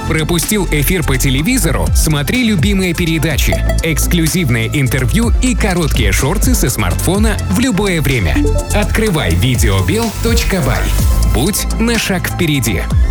Пропустил эфир по телевизору? Смотри любимые передачи, эксклюзивные интервью и короткие шорты со смартфона в любое время. Открывай videobel.by. Будь на шаг впереди.